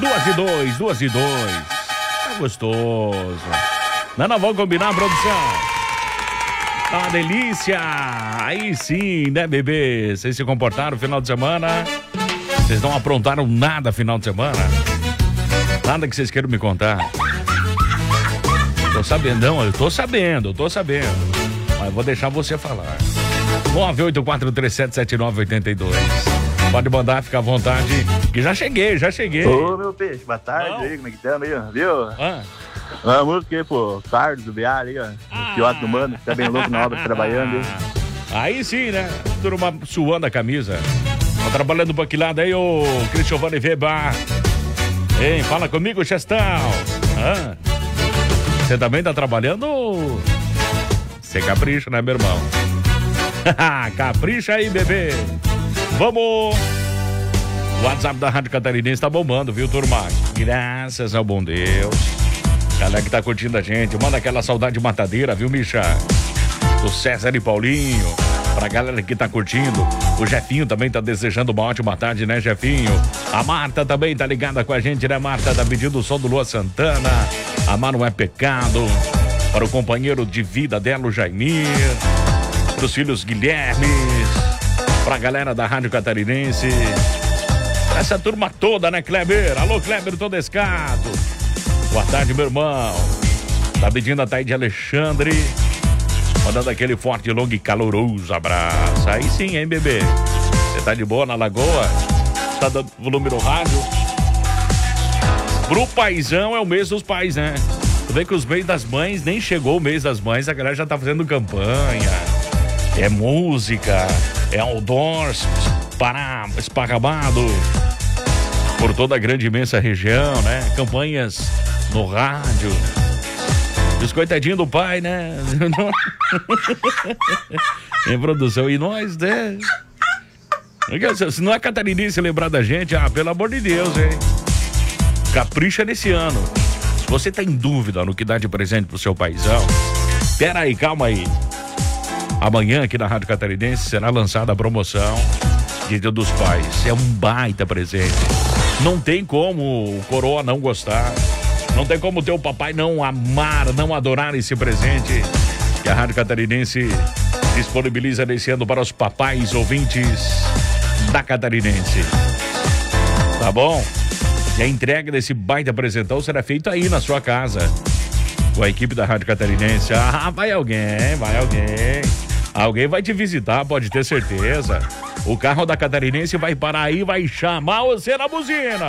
2 e 2. Tá gostoso. Não, vamos combinar, produção. Tá uma delícia. Aí sim, né, bebê? Vocês se comportaram no final de semana? Vocês não aprontaram nada final de semana? Nada que vocês queiram me contar? Tô sabendo, não, eu tô sabendo. Mas vou deixar você falar. 984377982. Pode mandar, fica à vontade. Que já cheguei. Ô, meu peixe, boa tarde aí, como é que tá aí, viu? A música aí, pô, Carlos do BA aí, ó. O Fiote do Mano, que tá bem louco na obra, trabalhando. Aí sim, né? Turma suando a camisa. Tá trabalhando pra que lado aí, ô Cristiovani Weber? Ei, fala comigo, Chestão. Você também tá trabalhando? Você capricha, né, meu irmão? Capricha aí, bebê. Vamos! O WhatsApp da Rádio Catarinense tá bombando, viu, turma? Graças ao bom Deus. Galera que tá curtindo a gente, manda aquela saudade matadeira, viu, Misha? Do César e Paulinho. Pra galera que tá curtindo. O Jefinho também tá desejando uma ótima tarde, né, Jefinho? A Marta também tá ligada com a gente, né, Marta? Tá pedindo o som do Lua Santana. Amar não é pecado. Para o companheiro de vida dela, o Jaimir. Pros filhos Guilhermes. Pra galera da Rádio Catarinense. Essa turma toda, né, Kleber? Alô, Kleber Todescato. Boa tarde, meu irmão. Tá pedindo a Taide Alexandre. Mandando aquele forte, longo e caloroso abraço. Aí sim, hein, bebê? Você tá de boa na lagoa? Tá dando volume no rádio? Pro paizão é o mês dos pais, né? Tu vê que os mês das mães, nem chegou o mês das mães, a galera já tá fazendo campanha. É música, é outdoors, esparramado por toda a grande imensa região, né? Campanhas no rádio. Os coitadinhos do pai, né? Em produção. E nós, né? Se não é catarinense lembrar da gente, pelo amor de Deus, hein? Capricha nesse ano. Se você tá em dúvida no que dá de presente pro seu paizão, pera aí, calma aí. Amanhã aqui na Rádio Catarinense será lançada a promoção de Dia dos Pais. É um baita presente. Não tem como o coroa não gostar. Não tem como teu papai não amar, não adorar esse presente que a Rádio Catarinense disponibiliza nesse ano para os papais ouvintes da Catarinense. Tá bom? E a entrega desse baita presentão será feita aí na sua casa. Com a equipe da Rádio Catarinense. Vai alguém. Alguém vai te visitar, pode ter certeza. O carro da Catarinense vai parar aí, vai chamar você na buzina.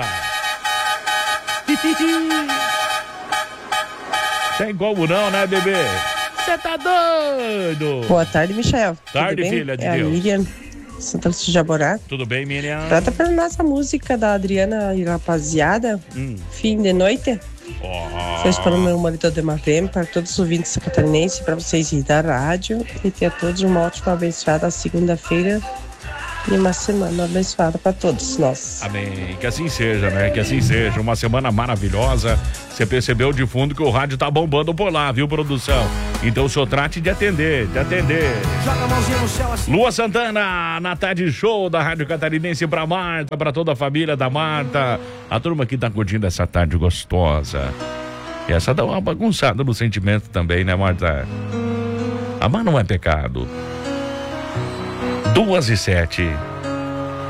Tem como não, né, bebê? Você tá doido? Boa tarde, Michel. Tarde, filha de Deus. É a Miriam, Santa Lúcia de Jaborá. Tudo bem, Miriam? Trata pra nós a música da Adriana e Rapaziada, Fim de Noite. Vocês para o meu marido de Marlene, para todos os ouvintes catarinenses, para vocês ir da rádio e ter a todos uma ótima abençoada segunda-feira e uma semana abençoada para todos nós. Amém. Que assim seja, né? Que assim seja. Uma semana maravilhosa. Você percebeu de fundo que o rádio tá bombando por lá, viu, produção? Então o senhor trate de atender, Joga a mãozinha no céu assim. Lua Santana, na tarde show da Rádio Catarinense pra Marta, pra toda a família da Marta. A turma que tá curtindo essa tarde gostosa. E essa dá uma bagunçada no sentimento também, né, Marta? Amar não é pecado. 2 e 7.